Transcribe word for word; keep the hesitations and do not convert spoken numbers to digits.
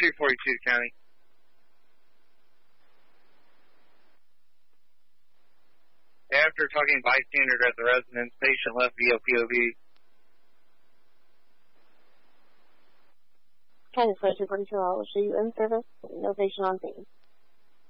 two forty-two, County. After talking bystander at the residence, patient left via P O V. County Express two forty-two, I'll show you in service. No patient on scene.